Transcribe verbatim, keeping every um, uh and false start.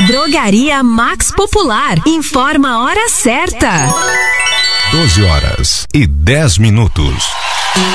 Drogaria Max Popular. Informa a hora certa. doze horas e dez minutos.